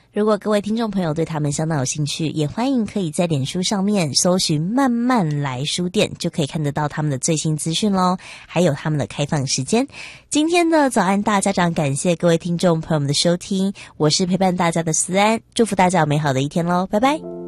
如果各位听众朋友对他们相当有兴趣，也欢迎可以在脸书上面搜寻慢慢来书店，就可以看得到他们的最新资讯咯，还有他们的开放时间。今天的早安大家长，感谢各位听众朋友们的收听，我是陪伴大家的思安，祝福大家有美好的一天咯，拜拜。